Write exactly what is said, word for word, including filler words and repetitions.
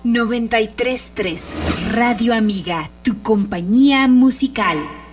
noventa y tres punto tres Radio Amiga, tu compañía musical.